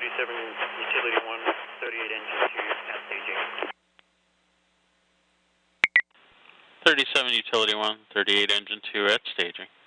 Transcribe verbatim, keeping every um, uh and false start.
thirty-seven Utility one, thirty-eight engine two at staging. thirty-seven Utility one, thirty-eight engine two at staging.